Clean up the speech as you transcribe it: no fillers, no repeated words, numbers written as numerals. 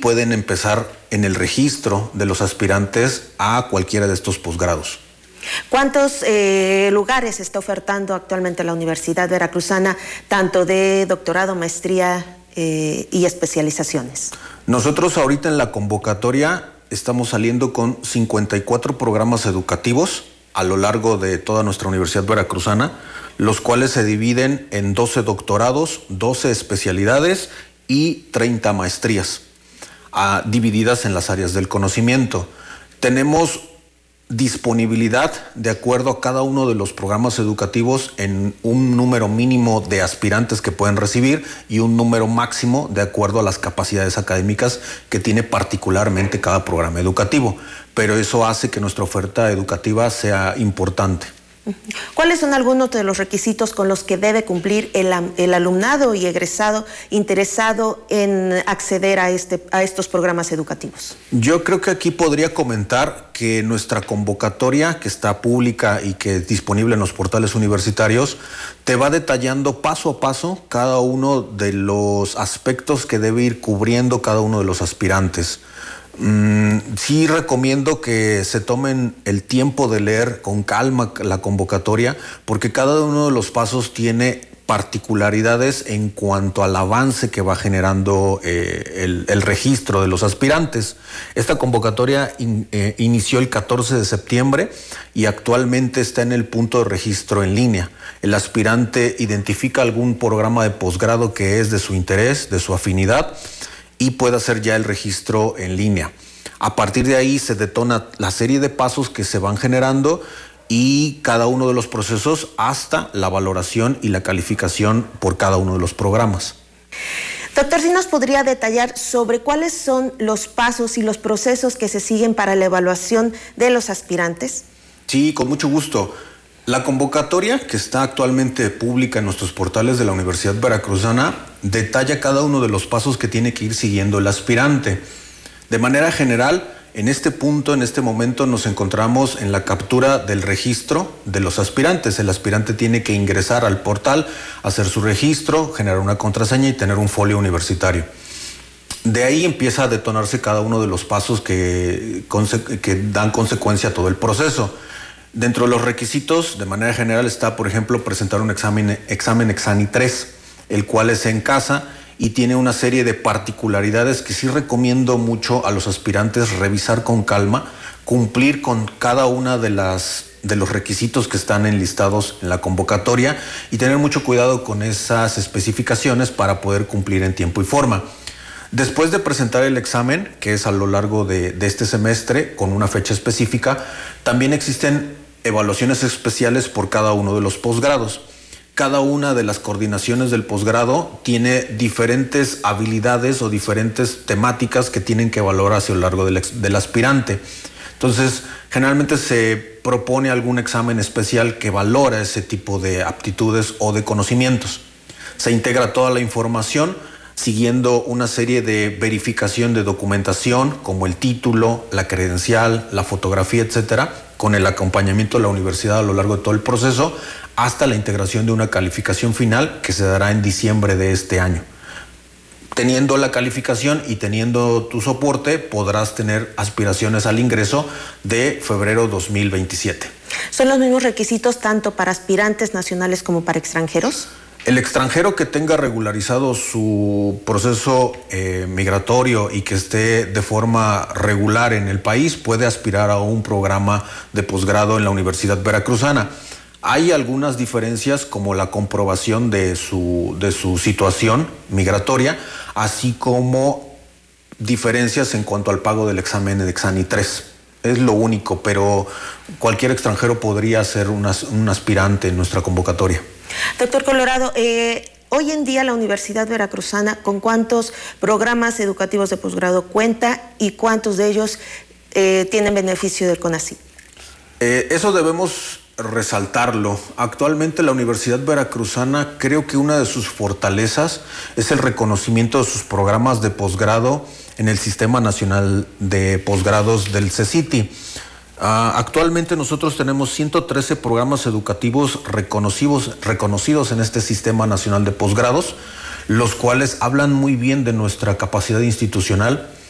pueden empezar en el registro de los aspirantes a cualquiera de estos posgrados. ¿Cuántos lugares está ofertando actualmente la Universidad Veracruzana, tanto de doctorado, maestría y especializaciones? Nosotros ahorita en la convocatoria estamos saliendo con 54 programas educativos a lo largo de toda nuestra Universidad Veracruzana, los cuales se dividen en 12 doctorados, 12 especialidades y 30 maestrías, divididas en las áreas del conocimiento. Tenemos disponibilidad de acuerdo a cada uno de los programas educativos en un número mínimo de aspirantes que pueden recibir y un número máximo de acuerdo a las capacidades académicas que tiene particularmente cada programa educativo. Pero eso hace que nuestra oferta educativa sea importante. ¿Cuáles son algunos de los requisitos con los que debe cumplir el alumnado y egresado interesado en acceder a estos programas educativos? Yo creo que aquí podría comentar que nuestra convocatoria, que está pública y que es disponible en los portales universitarios, te va detallando paso a paso cada uno de los aspectos que debe ir cubriendo cada uno de los aspirantes. Sí recomiendo que se tomen el tiempo de leer con calma la convocatoria, porque cada uno de los pasos tiene particularidades en cuanto al avance que va generando el registro de los aspirantes. Esta convocatoria inició el 14 de septiembre y actualmente está en el punto de registro en línea. El aspirante identifica algún programa de posgrado que es de su interés, de su afinidad, y puede hacer ya el registro en línea. A partir de ahí se detona la serie de pasos que se van generando y cada uno de los procesos hasta la valoración y la calificación por cada uno de los programas. Doctor, ¿sí nos podría detallar sobre cuáles son los pasos y los procesos que se siguen para la evaluación de los aspirantes? Sí, con mucho gusto. La convocatoria, que está actualmente pública en nuestros portales de la Universidad Veracruzana, detalla cada uno de los pasos que tiene que ir siguiendo el aspirante. De manera general, en este punto, en este momento, nos encontramos en la captura del registro de los aspirantes. El aspirante tiene que ingresar al portal, hacer su registro, generar una contraseña y tener un folio universitario. De ahí empieza a detonarse cada uno de los pasos que dan consecuencia a todo el proceso. Dentro de los requisitos, de manera general, está, por ejemplo, presentar un examen Exani 3, el cual es en casa y tiene una serie de particularidades que sí recomiendo mucho a los aspirantes revisar con calma, cumplir con cada una de los requisitos que están enlistados en la convocatoria y tener mucho cuidado con esas especificaciones para poder cumplir en tiempo y forma. Después de presentar el examen, que es a lo largo de este semestre, con una fecha específica, también existen evaluaciones especiales por cada uno de los posgrados. Cada una de las coordinaciones del posgrado tiene diferentes habilidades o diferentes temáticas que tienen que evaluar hacia lo largo del aspirante. Entonces, generalmente se propone algún examen especial que valora ese tipo de aptitudes o de conocimientos. Se integra toda la información siguiendo una serie de verificación de documentación como el título, la credencial, la fotografía, etcétera, con el acompañamiento de la universidad a lo largo de todo el proceso, hasta la integración de una calificación final que se dará en diciembre de este año. Teniendo la calificación y teniendo tu soporte, podrás tener aspiraciones al ingreso de febrero 2027. ¿Son los mismos requisitos tanto para aspirantes nacionales como para extranjeros? El extranjero que tenga regularizado su proceso migratorio y que esté de forma regular en el país puede aspirar a un programa de posgrado en la Universidad Veracruzana. Hay algunas diferencias como la comprobación de su situación migratoria, así como diferencias en cuanto al pago del examen de Exani 3. Es lo único, pero cualquier extranjero podría ser un aspirante en nuestra convocatoria. Doctor Colorado, hoy en día la Universidad Veracruzana, ¿con cuántos programas educativos de posgrado cuenta y cuántos de ellos tienen beneficio del CONACYT? Eso debemos resaltarlo. Actualmente la Universidad Veracruzana, creo que una de sus fortalezas es el reconocimiento de sus programas de posgrado en el Sistema Nacional de Posgrados del CECITI. Actualmente nosotros tenemos 113 programas educativos reconocidos en este Sistema Nacional de Posgrados, los cuales hablan muy bien de nuestra capacidad institucional,